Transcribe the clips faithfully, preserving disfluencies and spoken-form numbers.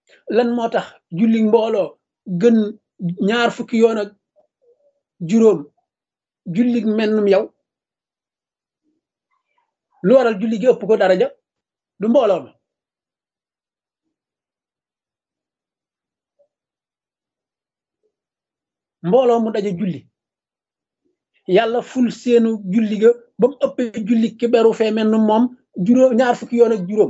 lan moo tax julli mbooloo gën ñaar fukki yoon ak juróom julli mennum yow lu waral julli gi ëpp ko daraja du mbooloo ma mbooloo mu daje julli yàlla ful seenu julli ga ba mu ëppee julli ki beru fee mennum moom juróom ñaar fukki yoon ak juróom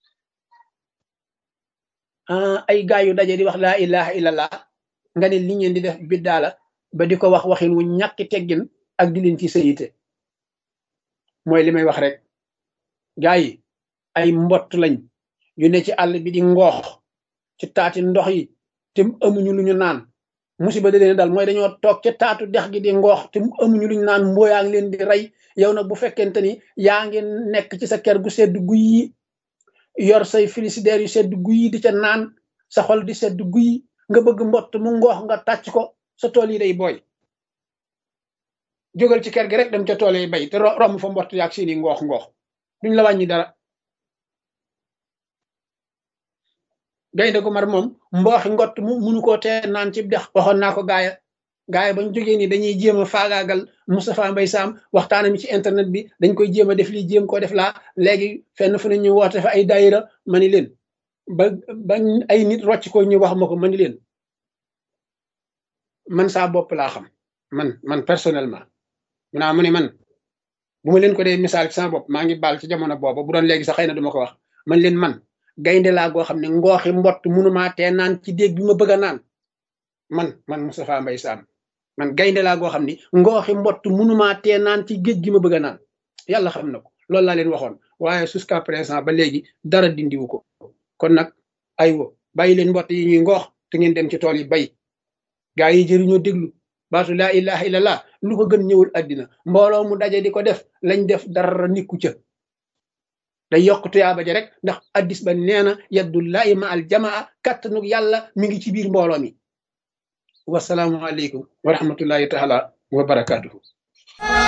ah ay gaay yu daje di wax laa ilaha illallah nga ne li ngeen di def biddaa la ba di ko wax waxin wu ñàkki teggin ak di leen ci sayite mooy li may wax rek gaay yi ay mbott lañ yu ne ci àll bi di ngoox ci taati ndox yi te amuñu lu ñu naan musiba da leen dal mooy dañoo toog ca taatu dex gi di ngoox te amuñu lu ñu naan mbooyaa ngi leen di rey yow nag bu fekkente ni yaa ngi nekk ci sa kër gu sedd guy yi yor say frigidaire yu sedd guy yi di ca naan sa xol di sedd guy nga bëgg mbott mu ngoox nga tàcc ko sa tool yi day booy jógal ci kër gi rek dem ca tool yi bay te romb fa mbott yaag seeni ngoox ngoox duñ la wàññi dara gaynde gu mar moom mbooxi ngott mu munu koo tee naan ci dex waxoon naa ko gaaya gaaya bañ jógee ni dañuy jéem a faagaagal Moustapha Mbaye Sam waxtaanam ci internet bi dañ koy jéem a def lii jéem koo def laa léegi fenn fu ne ñu woote fa ay daayira ma ni leen ba ba ay nit rocc ko ñu wax ma ko ma ni leen man saa bopp laa xam man man personnellement mu naa mu ne man bu ma leen ko dee misaal ci sama bopp maa ngi baal ci jamono booba bu doon léegi sax xëy na duma ko wax man leen man gaynde laa goo xam ne ngooxi mbott munumaa tee naan ci déeg bi ma bëgg a naan man man Moustapha Mbaye Sam man gaynde laa goo xam ni ngooxi mbott munumaa tee naan ci géej gi ma bëgg a naan yàlla xam na ko loolu laa leen waxoon waaye jusqu'à présent ba léegi dara dindiwu ko kon nag aywa bàyyi leen mbott yi ñuy ngoox te ngeen dem ci tool yi bay gaa yi jëriñoo déglu baatu laa ilaha illallah lu ko gën ñëwul àddina mbooloo mu daje di ko def lañ def dara nikku ca day yokk tuyaaba ja rek ndax addis ba nee na yaddullahi ma al jamaa kàttanug yàlla mi ngi ci biir mbooloo mi wasalaamu aleykum wa rahmatullahi taala wa barakaatuhu